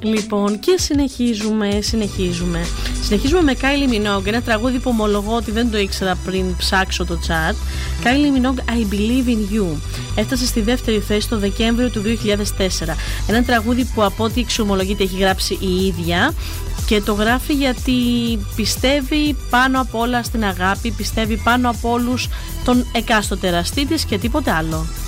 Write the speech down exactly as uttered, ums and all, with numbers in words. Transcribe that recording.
Λοιπόν, και συνεχίζουμε, συνεχίζουμε. Συνεχίζουμε με Kylie Minogue, ένα τραγούδι που ομολογώ ότι δεν το ήξερα πριν ψάξω το chart. Kylie Minogue, I Believe in You. Έφτασε στη δεύτερη θέση το Δεκέμβριο του δύο χιλιάδες τέσσερα. Ένα τραγούδι που από ό,τι εξομολογείται έχει γράψει η ίδια και το γράφει γιατί πιστεύει πάνω απ' όλα στην αγάπη, πιστεύει πάνω από όλους τον εκάστοτε εραστή της και τίποτε άλλο.